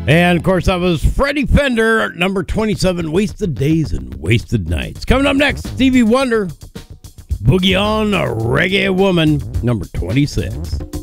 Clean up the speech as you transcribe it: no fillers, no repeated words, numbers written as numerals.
And, of course, that was Freddie Fender, number 27, Wasted Days and Wasted Nights. Coming up next, Stevie Wonder, Boogie On, a Reggae Woman, number 26.